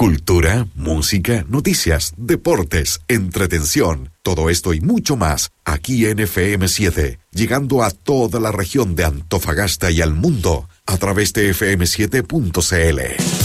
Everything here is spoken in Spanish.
Cultura, música, noticias, deportes, entretención, todo esto y mucho más, aquí en FM7, llegando a toda la región de Antofagasta y al mundo, a través de fm7.cl.